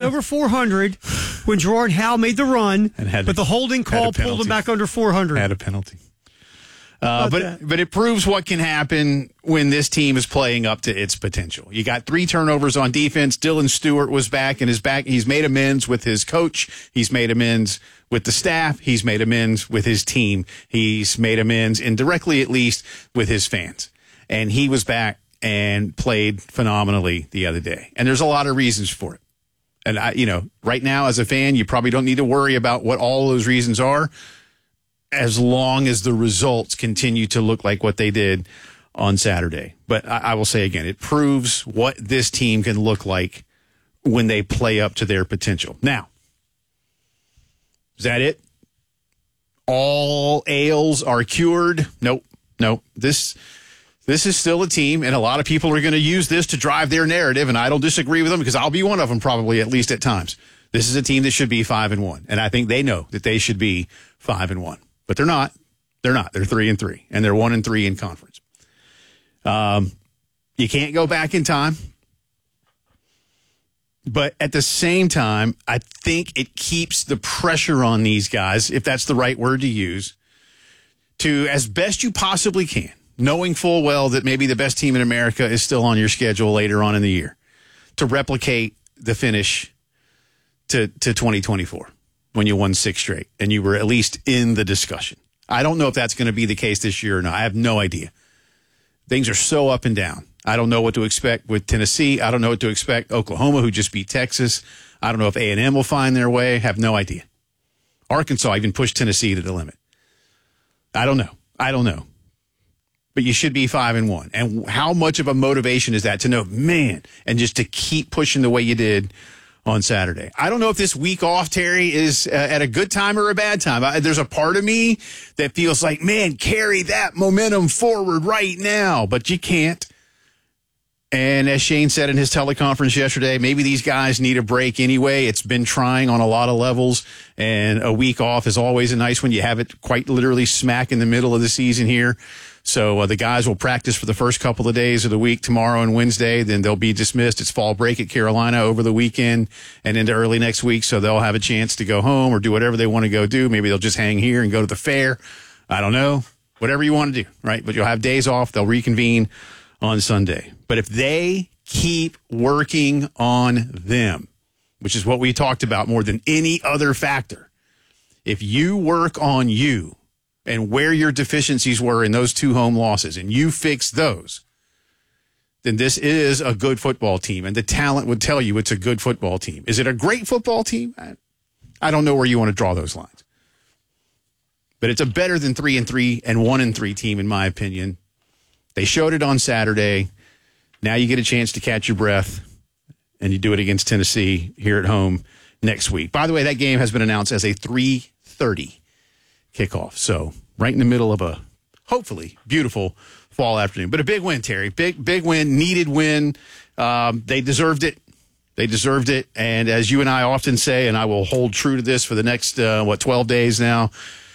over 400 when Gerard Howe made the run, but the holding call pulled him back under 400. Had a penalty. But it proves what can happen when this team is playing up to its potential. You got 3 turnovers on defense. Dylan Stewart was back, and he's made amends with his coach. He's made amends with the staff. He's made amends with his team. He's made amends, indirectly at least, with his fans. And he was back and played phenomenally the other day. And there's a lot of reasons for it. And right now as a fan, you probably don't need to worry about what all those reasons are, as long as the results continue to look like what they did on Saturday. But I will say again, it proves what this team can look like when they play up to their potential. Now, is that it? All ails are cured? Nope. This is still a team, and a lot of people are going to use this to drive their narrative, and I don't disagree with them because I'll be one of them probably, at least at times. This is a team that should be 5-1, and I think they know that they should be 5-1. But they're not. They're 3-3, and they're 1-3 in conference. You can't go back in time. But at the same time, I think it keeps the pressure on these guys, if that's the right word to use, to, as best you possibly can, knowing full well that maybe the best team in America is still on your schedule later on in the year, to replicate the finish to 2024. When you won 6 straight and you were at least in the discussion. I don't know if that's going to be the case this year or not. I have no idea. Things are so up and down. I don't know what to expect with Tennessee. I don't know what to expect Oklahoma, who just beat Texas. I don't know if A&M will find their way. Have no idea. Arkansas even pushed Tennessee to the limit. I don't know. But you should be 5-1. And how much of a motivation is that to know, man, and just to keep pushing the way you did on Saturday. I don't know if this week off, Terry, is at a good time or a bad time. There's a part of me that feels like, man, carry that momentum forward right now, but you can't. And as Shane said in his teleconference yesterday, maybe these guys need a break anyway. It's been trying on a lot of levels, and a week off is always a nice one. You have it quite literally smack in the middle of the season here. So the guys will practice for the first couple of days of the week, tomorrow and Wednesday. Then they'll be dismissed. It's fall break at Carolina over the weekend and into early next week. So they'll have a chance to go home or do whatever they want to go do. Maybe they'll just hang here and go to the fair. I don't know. Whatever you want to do, right? But you'll have days off. They'll reconvene on Sunday. But if they keep working on them, which is what we talked about more than any other factor, if you work on you, and where your deficiencies were in those 2 home losses, and you fix those, then this is a good football team. And the talent would tell you it's a good football team. Is it a great football team? I don't know where you want to draw those lines. But it's a better than 3-3 and 1-3 team, in my opinion. They showed it on Saturday. Now you get a chance to catch your breath, and you do it against Tennessee here at home next week. By the way, that game has been announced as a 3:30 kickoff. So right in the middle of a hopefully beautiful fall afternoon. But a big win, Terry. Big win, needed win. They deserved it. And as you and I often say, and I will hold true to this for the next, 12 days now,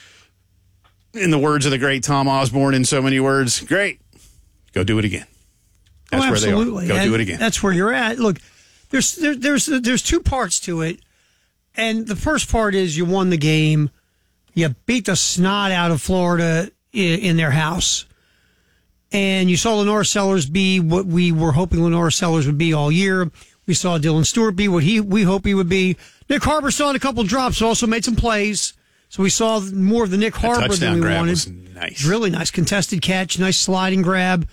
in the words of the great Tom Osborne, in so many words, great. Go do it again. That's where they are. Go do it again. That's where you're at. Look, there's 2 parts to it. And the first part is you won the game. You beat the snot out of Florida in their house. And you saw Lenore Sellers be what we were hoping Lenore Sellers would be all year. We saw Dylan Stewart be what we hope he would be. Nick Harbor saw a couple drops, but also made some plays. So we saw more of the Nick Harbor than we wanted. Was nice. Really nice. Contested catch, nice sliding grab.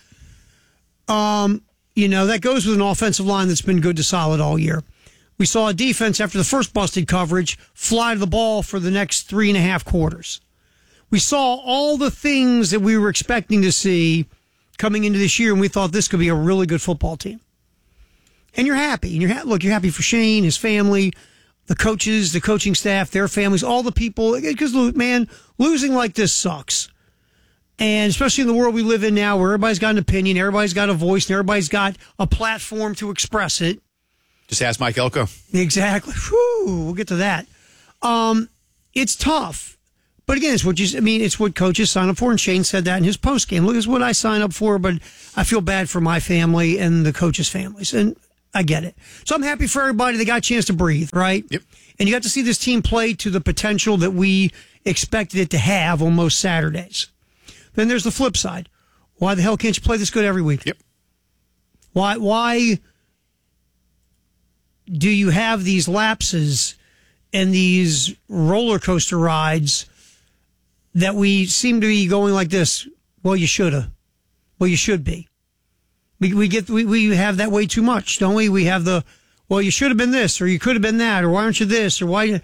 That goes with an offensive line that's been good to solid all year. We saw a defense after the first busted coverage fly to the ball for the next 3.5 quarters. We saw all the things that we were expecting to see coming into this year, and we thought this could be a really good football team. And you're happy. And you're happy for Shane, his family, the coaches, the coaching staff, their families, all the people. Because, man, losing like this sucks. And especially in the world we live in now, where everybody's got an opinion, everybody's got a voice, and everybody's got a platform to express it. Just ask Mike Elko. Exactly. Whew, we'll get to that. It's tough. But again, it's what coaches sign up for, and Shane said that in his postgame. Look, it's what I sign up for, but I feel bad for my family and the coaches' families. And I get it. So I'm happy for everybody that got a chance to breathe, right? Yep. And you got to see this team play to the potential that we expected it to have on most Saturdays. Then there's the flip side. Why the hell can't you play this good every week? Yep. Why do you have these lapses and these roller coaster rides that we seem to be going like this? Well, you should have. Well, you should be. We have that way too much, don't we? We have the, well, you should have been this, or you could have been that, or why aren't you this, or why? And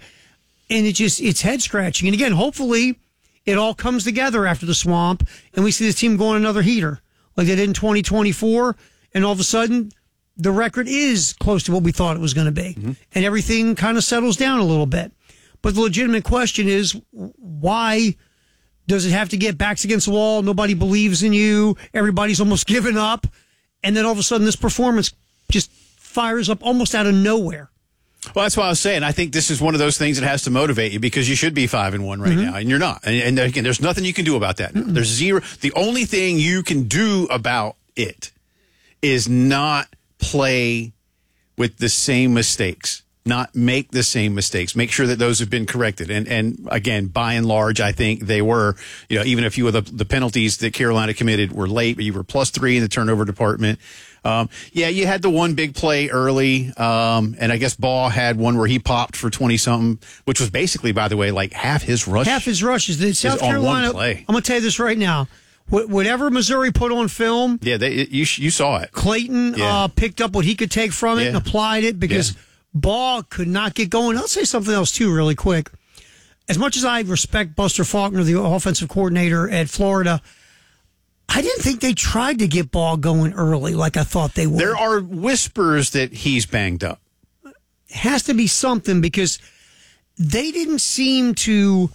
it's head scratching. And again, hopefully it all comes together after the swamp and we see this team go on another heater like they did in 2024. And all of a sudden the record is close to what we thought it was going to be. Mm-hmm. And everything kind of settles down a little bit. But the legitimate question is, why does it have to get backs against the wall? Nobody believes in you. Everybody's almost given up. And then all of a sudden this performance just fires up almost out of nowhere. Well, that's what I was saying. I think this is one of those things that has to motivate you because you should be 5-1 right now, and you're not. And again, there's nothing you can do about that. There's zero. The only thing you can do about it is not play with the same mistakes, not make the same mistakes. Make sure that those have been corrected. And again, by and large, I think they were. Even a few of the penalties that Carolina committed were late, but you were +3 in the turnover department. You had the one big play early, and I guess Ball had one where he popped for 20-something, which was basically, by the way, like half his rush. Half his rushes. The South Carolina, on one play. I'm going to tell you this right now. Whatever Missouri put on film, you saw it. Clayton picked up what he could take from it and applied it because Ball could not get going. I'll say something else, too, really quick. As much as I respect Buster Faulkner, the offensive coordinator at Florida, I didn't think they tried to get Ball going early like I thought they would. There are whispers that he's banged up. It has to be something because they didn't seem to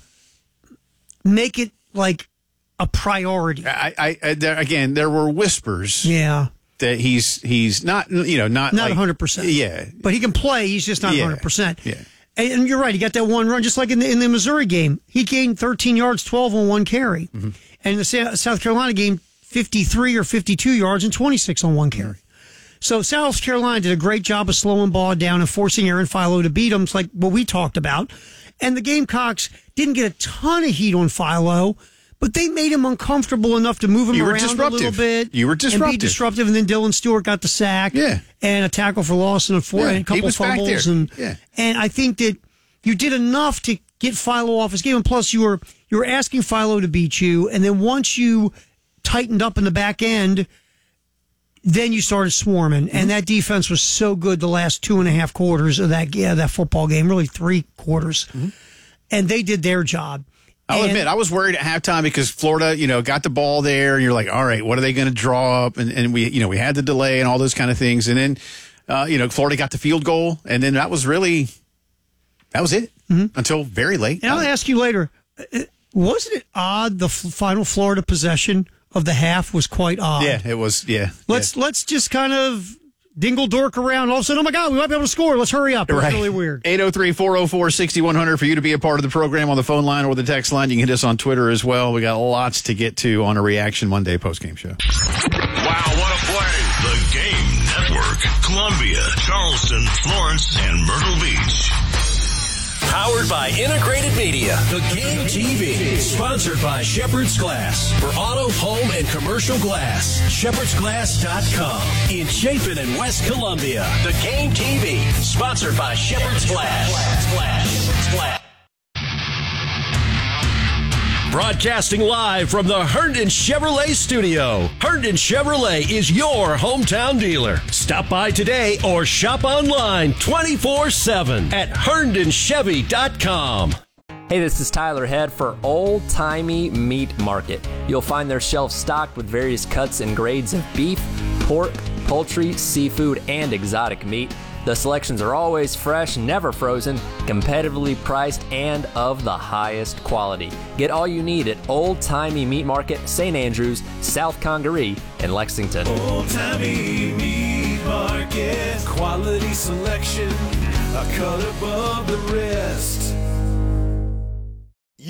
make it like a priority. There were whispers. Yeah. That he's not, not 100%. Yeah. But he can play. He's just not 100%. Yeah. And you're right. He got that one run, just like in the Missouri game. He gained 13 yards, 12 on one carry. Mm-hmm. And in the South Carolina game, 53 or 52 yards and 26 on one carry. So South Carolina did a great job of slowing Ball down and forcing Aaron Philo to beat him, like what we talked about. And the Gamecocks didn't get a ton of heat on Philo, but they made him uncomfortable enough to move him around a little bit. You were disruptive. And be disruptive. And then Dylan Stewart got the sack. Yeah. And a tackle for loss and a couple fumbles. And I think that you did enough to get Philo off his game. And plus, you were asking Philo to beat you. And then once you tightened up in the back end, then you started swarming. Mm-hmm. And that defense was so good the last 2.5 quarters of that football game, really 3 quarters. Mm-hmm. And they did their job. I'll admit, I was worried at halftime because Florida, got the ball there, and you're like, all right, what are they going to draw up? And we had the delay and all those kind of things. And then, Florida got the field goal, and then that was it until very late. And I'll ask you later, wasn't it odd the final Florida possession of the half was quite odd? Yeah, it was, yeah. Let's just kind of dingle dork around. All of a sudden, oh my God, we might be able to score. Let's hurry up. It was really weird. 803-404-6100 for you to be a part of the program on the phone line or the text line. You can hit us on Twitter as well. We got lots to get to on a Reaction Monday postgame show. Wow, what a play. The Game Network. Columbia, Charleston, Florence, and Myrtle Beach. Powered by Integrated Media. The Game TV. Sponsored by Shepherd's Glass. For auto, home, and commercial glass. ShepherdsGlass.com. In Chapin and West Columbia. The Game TV. Sponsored by Shepherd's Glass. Broadcasting live from the Herndon Chevrolet studio. Herndon Chevrolet is your hometown dealer. Stop by today or shop online 24/7 at HerndonChevy.com. Hey, this is Tyler Head for Old Timey Meat Market. You'll find their shelves stocked with various cuts and grades of beef, pork, poultry, seafood, and exotic meat. The selections are always fresh, never frozen, competitively priced, and of the highest quality. Get all you need at Old Timey Meat Market, St. Andrews, South Congaree, and Lexington. Old Timey Meat Market, quality selection, a cut above the rest.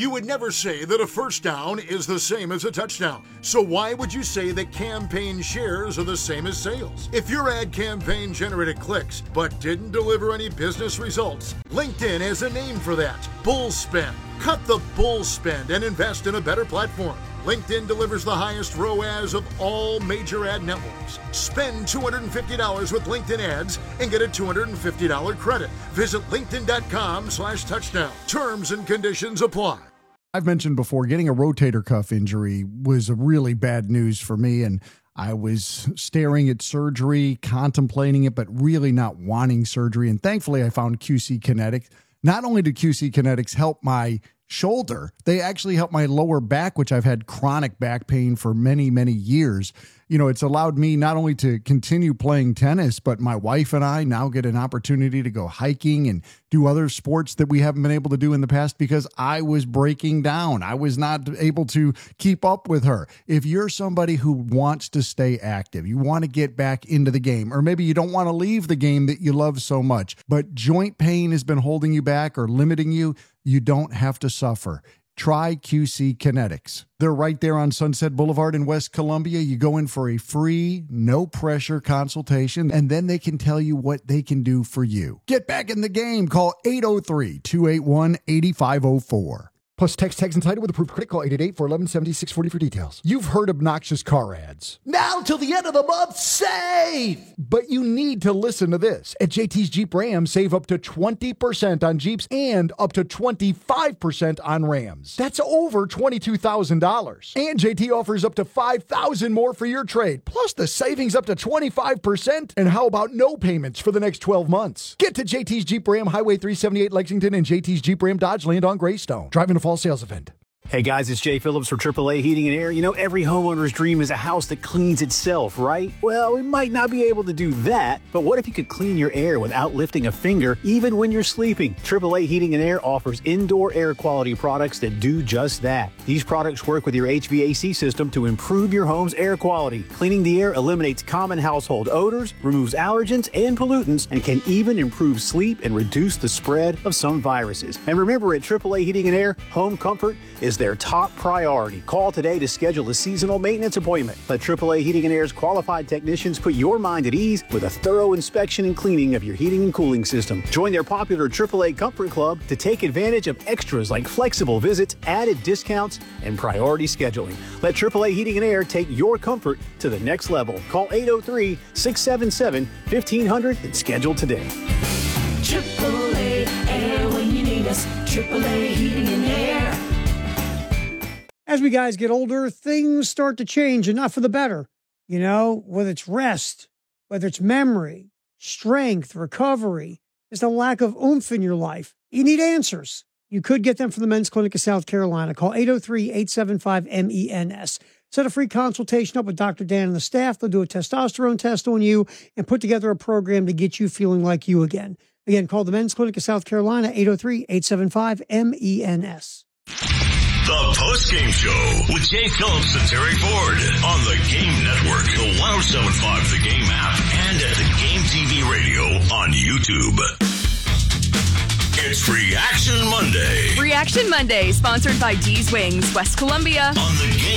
You would never say that a first down is the same as a touchdown. So why would you say that campaign shares are the same as sales? If your ad campaign generated clicks but didn't deliver any business results, LinkedIn has a name for that: bull spend. Cut the bull spend and invest in a better platform. LinkedIn delivers the highest ROAS of all major ad networks. Spend $250 with LinkedIn ads and get a $250 credit. Visit linkedin.com/touchdown. Terms and conditions apply. I've mentioned before, getting a rotator cuff injury was a really bad news for me, and I was staring at surgery, contemplating it, but really not wanting surgery. And thankfully, I found QC Kinetics. Not only do QC Kinetics help my shoulder, they actually help my lower back, which I've had chronic back pain for many, many years. You know, it's allowed me not only to continue playing tennis, but my wife and I now get an opportunity to go hiking and do other sports that we haven't been able to do in the past because I was breaking down. I was not able to keep up with her. If you're somebody who wants to stay active, you want to get back into the game, or maybe you don't want to leave the game that you love so much, but joint pain has been holding you back or limiting you, you don't have to suffer. Try QC Kinetics. They're right there on Sunset Boulevard in West Columbia. You go in for a free, no-pressure consultation, and then they can tell you what they can do for you. Get back in the game. Call 803-281-8504. Plus, text tags and title with approved credit. Call 888-411-7640 for details. You've heard obnoxious car ads. Now till the end of the month, save! But you need to listen to this. At JT's Jeep Ram, save up to 20% on Jeeps and up to 25% on Rams. That's over $22,000. And JT offers up to $5,000 more for your trade. Plus the savings up to 25%. And how about no payments for the next 12 months? Get to JT's Jeep Ram, Highway 378 Lexington, and JT's Jeep Ram Dodge Land on Greystone. Driving a fall sales event. Hey guys, it's Jay Phillips for AAA Heating and Air. You know, every homeowner's dream is a house that cleans itself, right? Well, we might not be able to do that, but what if you could clean your air without lifting a finger, even when you're sleeping? AAA Heating and Air offers indoor air quality products that do just that. These products work with your HVAC system to improve your home's air quality. Cleaning the air eliminates common household odors, removes allergens and pollutants, and can even improve sleep and reduce the spread of some viruses. And remember, at AAA Heating and Air, home comfort is their top priority. Call today to schedule a seasonal maintenance appointment. Let AAA Heating and Air's qualified technicians put your mind at ease with a thorough inspection and cleaning of your heating and cooling system. Join their popular AAA Comfort Club to take advantage of extras like flexible visits, added discounts, and priority scheduling. Let AAA Heating and Air take your comfort to the next level. Call 803-677-1500 and schedule today. AAA Air when you need us. AAA Heating and Air. As we guys get older, things start to change, and not for the better. You know, whether it's rest, whether it's memory, strength, recovery, there's a lack of oomph in your life. You need answers. You could get them from the Men's Clinic of South Carolina. Call 803-875-MENS. Set a free consultation up with Dr. Dan and the staff. They'll do a testosterone test on you and put together a program to get you feeling like you again. Again, call the Men's Clinic of South Carolina, 803-875-MENS. The Post-Game Show with Jay Phillips and Terry Ford on the Game Network, the 107.5 The Game app, and at the Game TV radio on YouTube. It's Reaction Monday. Reaction Monday, sponsored by D's Wings, West Columbia. On the Game.